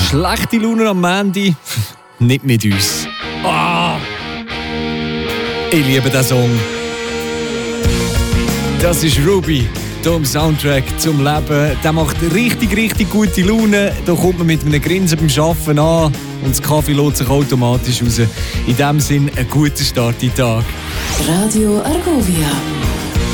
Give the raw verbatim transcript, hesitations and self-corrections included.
Schlechte Laune am Mandy? Nicht mit uns. Ah! Ich liebe diesen Song. Das ist Ruby, hier im Soundtrack zum Leben. Der macht richtig, richtig gute Laune. Da kommt man mit einem Grinsen beim Arbeiten an und das Kaffee lässt sich automatisch raus. In diesem Sinn, ein guter Start in den Tag. Radio Argovia.